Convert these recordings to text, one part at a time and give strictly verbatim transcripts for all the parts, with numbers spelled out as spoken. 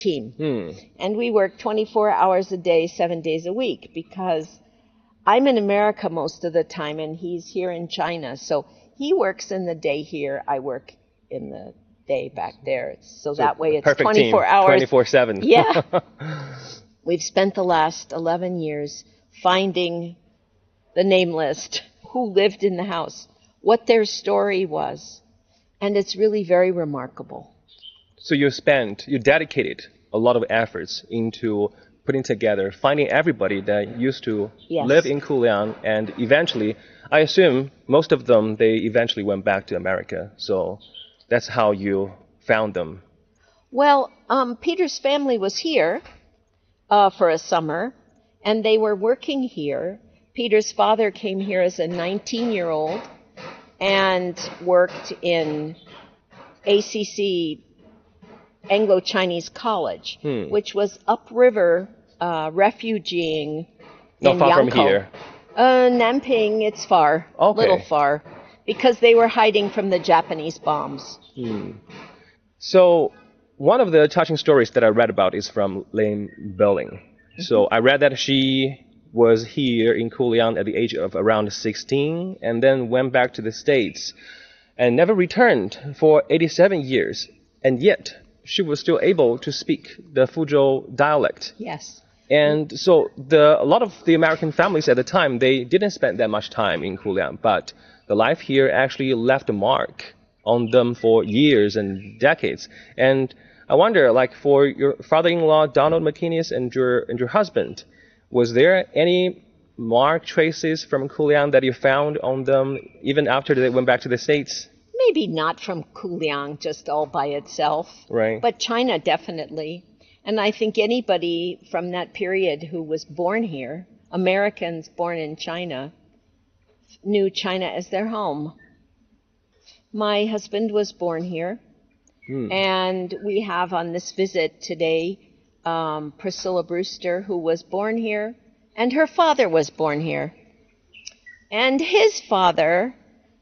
team. Hmm. And we work twenty-four hours a day, seven days a week, because I'm in America most of the time and he's here in China. So he works in the day here, I work in the day back there. So, So that way it's perfect twenty-four team, hours. twenty-four seven. Yeah. We've spent the last eleven years finding the name list, who lived in the house, what their story was. And it's really very remarkable. So you spent, you dedicated a lot of efforts into putting together, finding everybody that used to Yes. live in Kuliang, and eventually, I assume most of them, they eventually went back to America. So that's how you found them. Well, um, Peter's family was here uh, for a summer, and they were working here. Peter's father came here as a nineteen-year-old and worked in A C C, Anglo-Chinese College, Hmm. which was upriver uh, refugeeing Not in far from Yankou. here. Uh, Nanping, it's far, a Okay. little far, because they were hiding from the Japanese bombs. Hmm. So one of the touching stories that I read about is from Lane Belling. So I read that she was here in Kuliang at the age of around sixteen and then went back to the States and never returned for eighty-seven years. And yet she was still able to speak the Fuzhou dialect. Yes. And so the, a lot of the American families at the time, they didn't spend that much time in Kuliang, but the life here actually left a mark on them for years and decades. And I wonder, like for your father-in-law, Donald McInnes, and your, and your husband, was there any mark traces from Kuliang that you found on them even after they went back to the States? Maybe not from Kuliang just all by itself, Right. but China definitely. And I think anybody from that period who was born here, Americans born in China, knew China as their home. My husband was born here, Hmm. and we have on this visit today um, Priscilla Brewster, who was born here, and her father was born here. And his father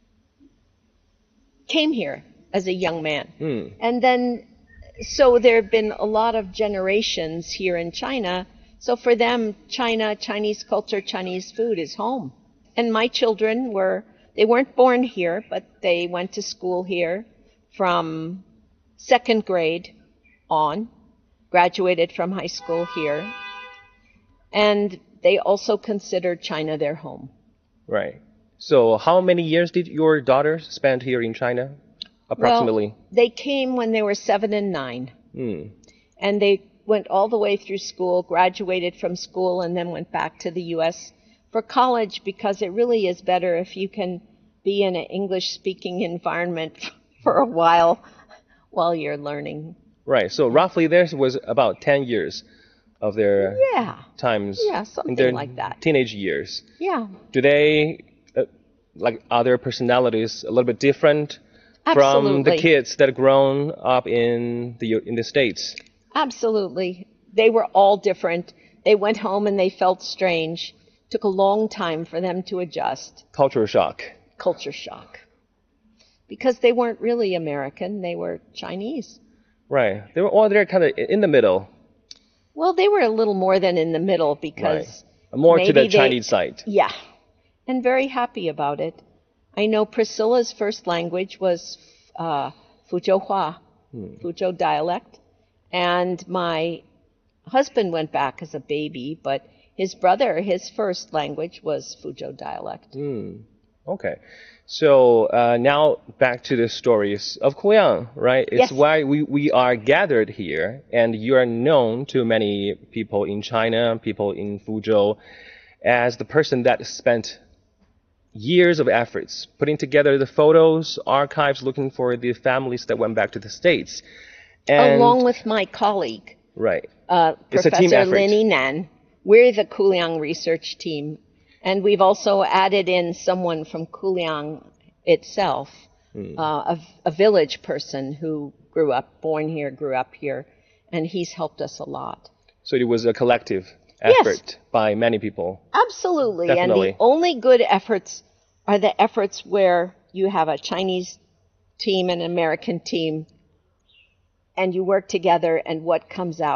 came here as a young man. Hmm. And then, so there have been a lot of generations here in China. So for them, China, Chinese culture, Chinese food is home. And my children were, they weren't born here, but they went to school here from second grade on, graduated from high school here. And they also considered China their home. Right. So how many years did your daughters spend here in China, approximately? Well, they came when they were seven and nine. Hmm. And they went all the way through school, graduated from school, and then went back to the U S for college, because it really is better if you can be in an English-speaking environment for a while while you're learning. Right. So roughly there was about ten years of their Yeah. times Yeah, in something their like that. teenage years. Yeah. Do they, uh, like, are their personalities a little bit different from the Absolutely. kids that grown up in the in the States? Absolutely. They were all different. They went home and they felt strange. Took a long time for them to adjust. Cultural shock. Culture shock. Because they weren't really American, they were Chinese. Right. They were all there kind of in the middle. Well, they were a little more than in the middle, because Right. More to maybe the they- Chinese side. Yeah, and very happy about it. I know Priscilla's first language was uh, Fuzhou Hua, Hmm. Fuzhou dialect, and my husband went back as a baby, but his brother, his first language was Fuzhou dialect. Hmm. Okay. So uh, now back to the stories of Kuliang, right? It's Yes. why we, we are gathered here, and you are known to many people in China, people in Fuzhou, as the person that spent years of efforts putting together the photos, archives, looking for the families that went back to the States. And, Along with my colleague, right. uh, It's a team Professor effort. Lin Yinan. We're the Kuliang research team, and we've also added in someone from Kuliang itself, Hmm. uh, a, a village person who grew up, born here, grew up here, and he's helped us a lot. So it was a collective Yes. effort by many people. Absolutely, Definitely. and the only good efforts are the efforts where you have a Chinese team and an American team, and you work together, and what comes out